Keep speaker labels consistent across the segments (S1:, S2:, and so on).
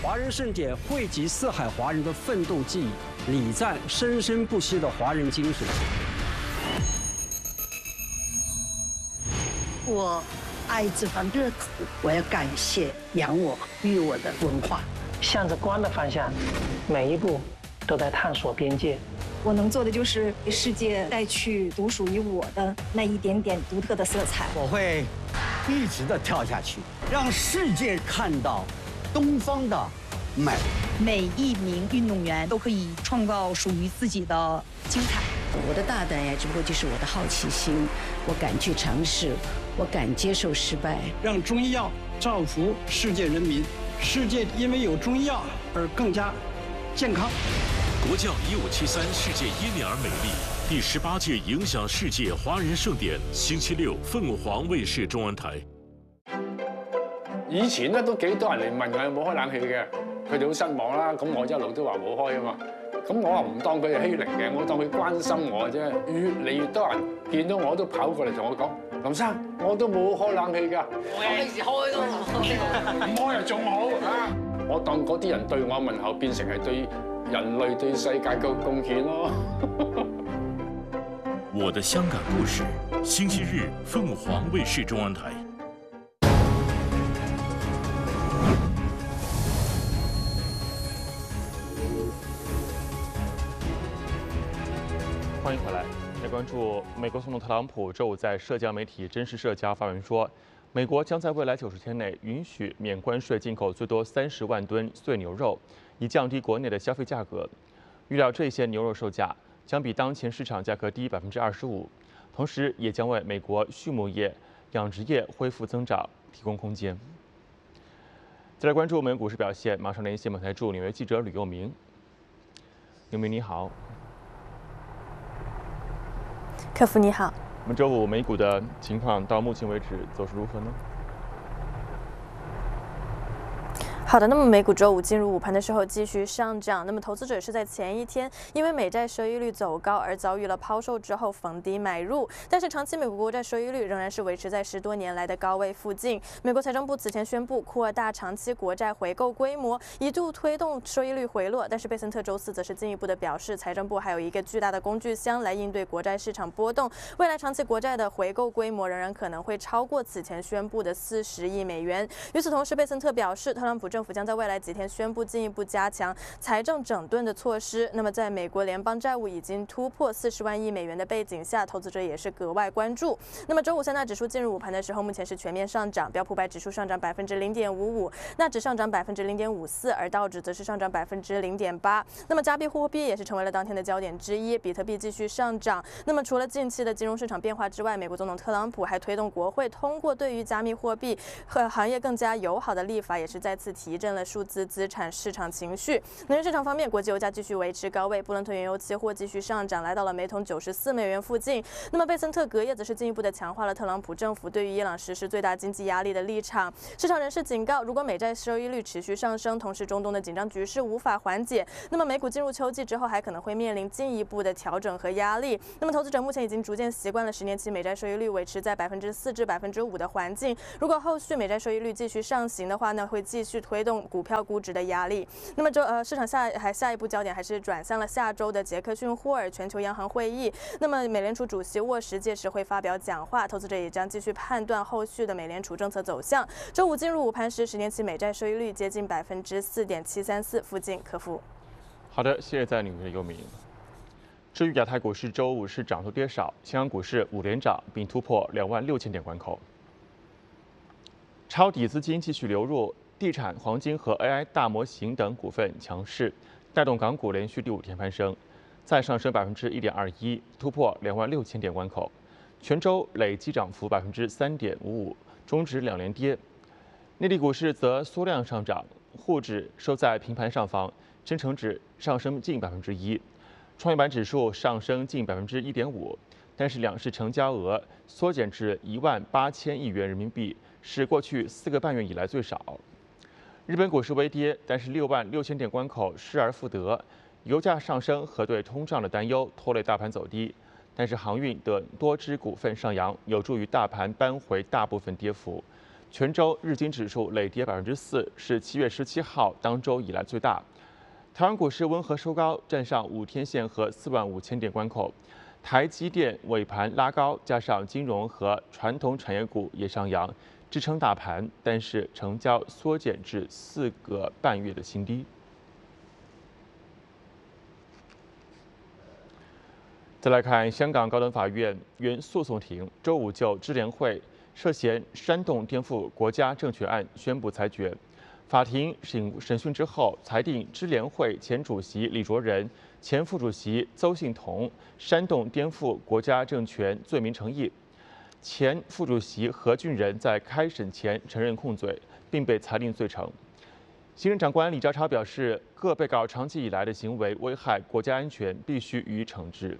S1: 华人盛典汇集四海华人的奋斗记忆，礼赞生生不息的华人精神。
S2: 我爱这方热土，我要感谢养我育我的文化。
S3: 向着光的方向，每一步都在探索边界。
S4: 我能做的就是给世界带去独属于我的那一点点独特的色彩。
S5: 我会一直的跳下去，让世界看到东方的美。
S2: 每一名运动员都可以创造属于自己的精彩。
S6: 我的大胆呀，只不过就是我的好奇心，我敢去尝试，我敢接受失败。
S1: 让中医药造福世界人民，世界因为有中医药而更加健康。
S7: 国教1573世界耶尼尔美丽第18届影响世界华人盛典，星期六凤凰卫視中文台。
S8: 以前咧都幾多人嚟問我有冇開冷氣嘅，佢哋好失望啦。咁我一路都話冇開啊嘛。咁我話唔當佢係欺凌嘅，我當佢關心我啫。越嚟越多人見到我都跑過嚟同我講：林生，我都冇開冷氣㗎。我幾時開都唔開又仲好啊！我當嗰啲人對我問候變成係對人類對世界嘅貢獻咯。
S7: 我的香港故事，星期日凤凰卫視中文台。
S9: 欢迎回来。来关注美国总统特朗普周五在社交媒体真实社交发文说，美国将在未来90天内允许免关税进口最多30万吨碎牛肉，以降低国内的消费价格。预料这些牛肉售价将比当前市场价格低25%，同时也将为美国畜牧业、养殖业恢复增长提供空间。再来关注美国股市表现，马上连线本台驻纽约记者吕佑明。佑明你好。
S10: 客服你好，
S9: 我们周五美股的情况到目前为止走势如何呢？
S10: 好的，那么美股周五进入午盘的时候继续上涨，那么投资者是在前一天因为美债收益率走高而遭遇了抛售之后逢低买入，但是长期美国国债收益率仍然是维持在10多年来的高位附近。美国财政部此前宣布扩大长期国债回购规模，一度推动收益率回落，但是贝森特周四则是进一步的表示，财政部还有一个巨大的工具箱来应对国债市场波动，未来长期国债的回购规模仍然可能会超过此前宣布的40亿美元。与此同时，贝森特表示，特朗普政府将在未来几天宣布进一步加强财政整顿的措施。那么，在美国联邦债务已经突破40万亿美元的背景下，投资者也是格外关注。那么，周五三大指数进入午盘的时候，目前是全面上涨，标普500指数上涨0.55%，纳指上涨0.54%，而道指则是上涨0.8%。那么，加密货币也是成为了当天的焦点之一，比特币继续上涨。那么，除了近期的金融市场变化之外，美国总统特朗普还推动国会通过对于加密货币和行业更加友好的立法，也是再次提振了数字资产市场情绪。能源市场方面，国际油价继续维持高位，布伦特原油期货继续上涨，来到了每桶94美元附近。那么贝森特隔夜则是进一步的强化了特朗普政府对于伊朗实施最大经济压力的立场。市场人士警告，如果美债收益率持续上升，同时中东的紧张局势无法缓解，那么美股进入秋季之后还可能会面临进一步的调整和压力。那么投资者目前已经逐渐习惯了10年期美债收益率维持在4%至5%的环境。如果后续美债收益率继续上行的话呢，会继续推动股票估值的压力。那么市场下一步焦点还是转向了下周的杰克逊霍尔全球央行会议。那么美联储主席沃什届时会发表讲话，投资者也将继续判断后续的美联储政策走向。周五进入午盘时，10年期美债收益率接近4.734%附近可付。
S9: 好的，谢谢在纽约的佑明。至于亚太股市，周五是涨多跌少，香港股市5连涨，并突破26000点关口。抄底资金继续流入，地产、黄金和 AI 大模型等股份强势，带动港股连续第5天攀升，再上升1.21%，突破26000点关口。全周累计涨幅3.55%，终止2连跌。内地股市则缩量上涨，沪指收在平盘上方，深成指上升近1%，创业板指数上升近1.5%，但是两市成交额缩减至18000亿元人民币，是过去4个半月以来最少。日本股市微跌，但是66000点关口失而复得，油价上升和对通胀的担忧拖累大盘走低，但是航运等多只股份上扬，有助于大盘扳回大部分跌幅。 全州日经指数累跌4%，是7月17号当周以来最大。台湾股市温和收高，站上5天线和45000点关口。台积电尾盘拉高，加上金融和传统产业股也上扬，支撑大盘，但是成交缩减至4个半月的新低。再来看香港高等法院原诉讼庭周五就支联会涉嫌煽动颠覆国家政权案宣布裁决。法庭审讯之后，裁定支联会前主席李卓人、前副主席邹幸同煽动颠覆国家政权罪名成立。前副主席何俊仁在开审前承认控罪，并被裁定罪成。行政长官李家超表示，各被告长期以来的行为危害国家安全，必须予以惩治。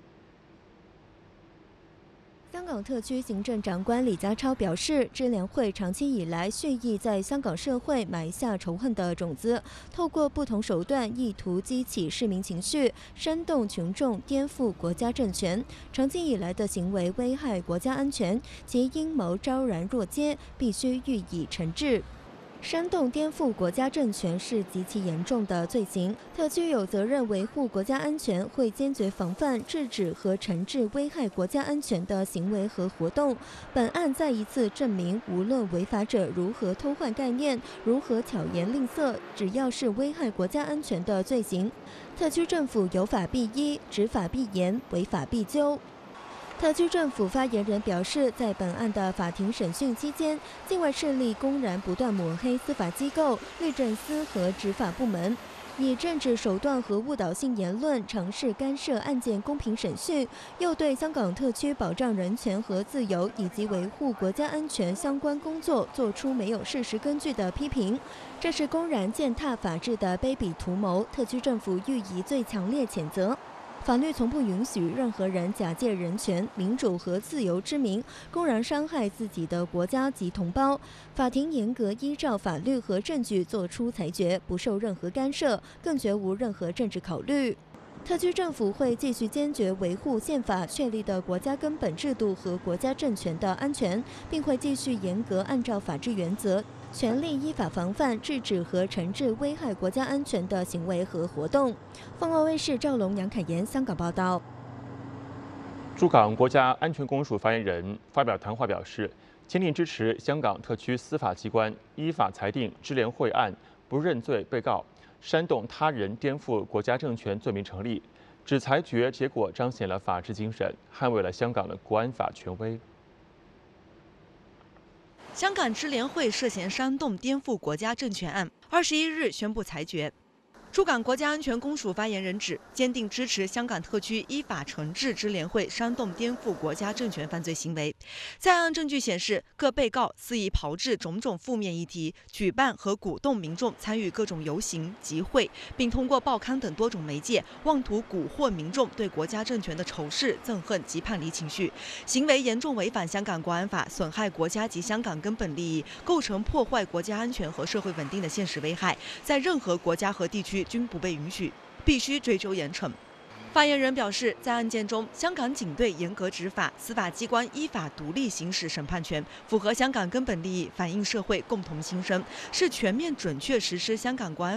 S11: 香港特区行政长官李家超表示，支联会长期以来蓄意在香港社会埋下仇恨的种子，透过不同手段意图激起市民情绪，煽动群众颠覆国家政权。长期以来的行为危害国家安全，其阴谋昭然若揭，必须予以惩治。煽动颠覆国家政权是极其严重的罪行，特区有责任维护国家安全，会坚决防范、制止和惩治危害国家安全的行为和活动。本案再一次证明，无论违法者如何偷换概念，如何巧言令色，只要是危害国家安全的罪行，特区政府有法必依，执法必严，违法必究。特区政府发言人表示，在本案的法庭审讯期间，境外势力公然不断抹黑司法机构、律政司和执法部门，以政治手段和误导性言论尝试干涉案件公平审讯，又对香港特区保障人权和自由以及维护国家安全相关工作做出没有事实根据的批评，这是公然践踏法治的卑鄙图谋，特区政府予以最强烈谴责。法律从不允许任何人假借人权、民主和自由之名，公然伤害自己的国家及同胞。法庭严格依照法律和证据作出裁决，不受任何干涉，更绝无任何政治考虑。特区政府会继续坚决维护宪法确立的国家根本制度和国家政权的安全，并会继续严格按照法治原则，全力依法防范、制止和惩治危害国家安全的行为和活动。凤凰卫视赵龙、杨凯言香港报道。
S9: 驻港国家安全公署发言人发表谈话表示，坚定支持香港特区司法机关依法裁定支联会案不认罪被告煽动他人颠覆国家政权罪名成立，指裁决结果彰显了法治精神，捍卫了香港的国安法权威。
S12: 香港支联会涉嫌煽动颠覆国家政权案，21日宣布裁决。驻港国家安全公署发言人指，坚定支持香港特区依法惩治支联会煽动颠覆国家政权犯罪行为。在案证据显示，各被告肆意炮制种种负面议题，举办和鼓动民众参与各种游行、集会，并通过报刊等多种媒介，妄图蛊惑民众对国家政权的仇视、憎恨及叛离情绪，行为严重违反香港国安法，损害国家及香港根本利益，构成破坏国家安全和社会稳定的现实危害，在任何国家和地区均不被允许，必须追究严惩。发言人表示，在案件中，香港警队严格执法，司法机关依法独立行使审判权，符合香港根本利益，反映社会共同心声，是全面准确实施香港国安